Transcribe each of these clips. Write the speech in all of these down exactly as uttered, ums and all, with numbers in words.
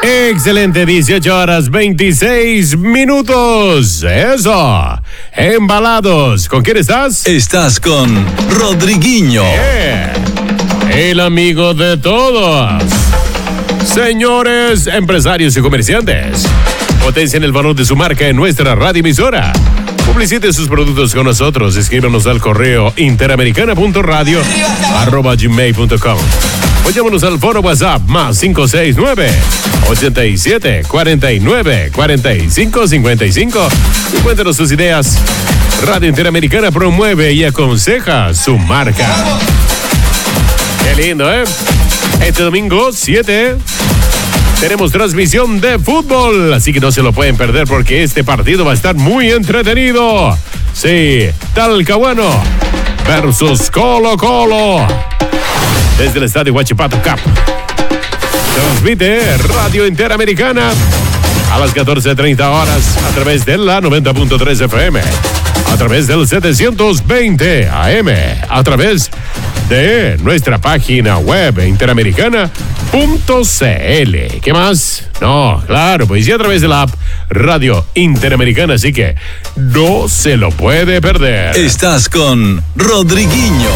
Excelente, dieciocho horas veintiséis minutos. Eso. Embalados. ¿Con quién estás? Estás con Rodriguinho. Yeah. El amigo de todos. Señores empresarios y comerciantes, potencien el valor de su marca en nuestra radioemisora. Publicite sus productos con nosotros. Escríbanos al correo interamericana punto radio arroba gmail punto com. O llámanos al foro WhatsApp más cinco seis nueve, ochenta y siete, cuarenta y nueve, cuarenta y cinco cincuenta y cinco. Y cuéntanos sus ideas. Radio Interamericana promueve y aconseja su marca. Qué lindo, ¿eh? Este domingo siete tenemos transmisión de fútbol, así que no se lo pueden perder porque este partido va a estar muy entretenido. Sí, Talcahuano versus Colo Colo. Desde el estadio Huachipato Cup. Transmite Radio Interamericana a las catorce treinta horas a través de la noventa punto tres F M, a través del setecientos veinte A M, a través de nuestra página web interamericana punto c l. ¿Qué más? No, claro, pues y a través de la app Radio Interamericana, así que no se lo puede perder. Estás con Rodriguinho.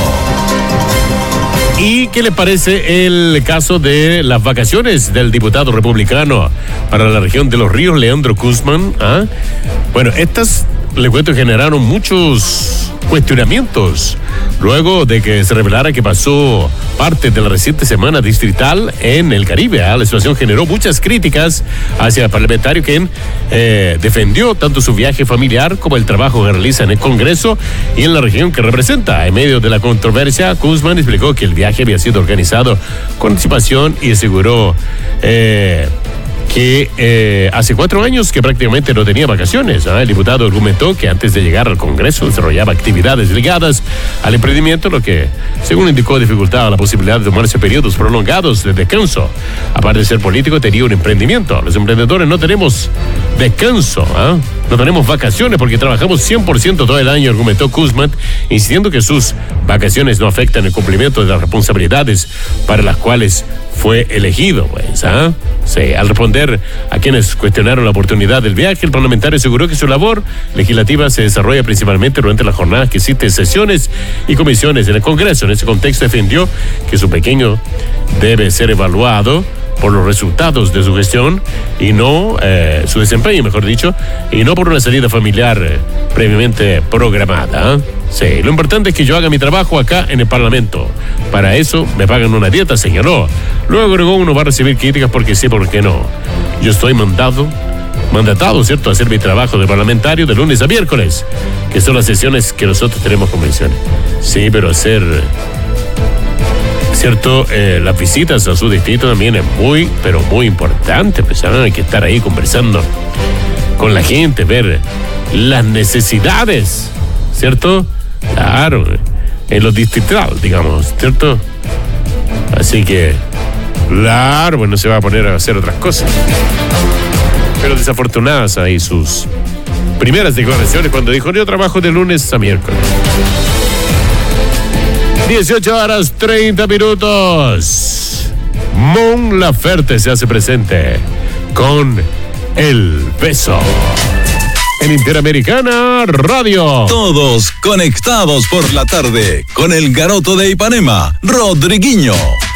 ¿Y qué le parece el caso de las vacaciones del diputado republicano para la región de Los Ríos, Leandro Guzmán? ¿Ah? Bueno, estas, le cuento, generaron muchos cuestionamientos luego de que se revelara que pasó parte de la reciente semana distrital en el Caribe. ¿eh? La situación generó muchas críticas hacia el parlamentario, quien eh, defendió tanto su viaje familiar como el trabajo que realiza en el Congreso y en la región que representa. En medio de la controversia, Guzmán explicó que el viaje había sido organizado con anticipación y aseguró eh, que eh, hace cuatro años que prácticamente no tenía vacaciones. ¿eh? El diputado argumentó que antes de llegar al Congreso desarrollaba actividades ligadas al emprendimiento, lo que, según indicó, dificultaba la posibilidad de tomarse periodos prolongados de descanso. Aparte de ser político, tenía un emprendimiento. Los emprendedores no tenemos descanso, ¿eh? no tenemos vacaciones porque trabajamos cien por ciento todo el año, argumentó Guzmán, insistiendo que sus vacaciones no afectan el cumplimiento de las responsabilidades para las cuales fue elegido. Pues, ¿eh? Sí, al responder a quienes cuestionaron la oportunidad del viaje, el parlamentario aseguró que su labor legislativa se desarrolla principalmente durante las jornadas que existen sesiones y comisiones en el Congreso. En ese contexto defendió que su pequeño debe ser evaluado por los resultados de su gestión y no, eh, su desempeño, mejor dicho, y no por una salida familiar eh, previamente programada. ¿eh? Sí, lo importante es que yo haga mi trabajo acá en el Parlamento. Para eso me pagan una dieta, señaló. Luego agregó, uno va a recibir críticas porque sí, porque no. Yo estoy mandado, mandatado, ¿cierto?, a hacer mi trabajo de parlamentario de lunes a miércoles, que son las sesiones que nosotros tenemos convenciones. Sí, pero hacer, ¿cierto?, eh, las visitas a su distrito también es muy, pero muy importante. Pues, ¿no? Hay que estar ahí conversando con la gente, ver las necesidades, ¿cierto? Claro, en los distritales, digamos, ¿cierto? Así que, claro, pues no se va a poner a hacer otras cosas. Pero desafortunadas ahí sus primeras declaraciones cuando dijo: yo trabajo de lunes a miércoles. dieciocho horas treinta minutos. Mon Laferte se hace presente con El Beso en Interamericana Radio. Todos conectados por la tarde con el Garoto de Ipanema, Rodriguinho.